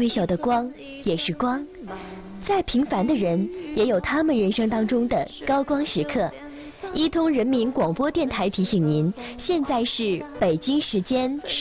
微小的光也是光。再平凡的人也有他们人生当中的高光时刻。一通人民广播电台提醒您，现在是北京时间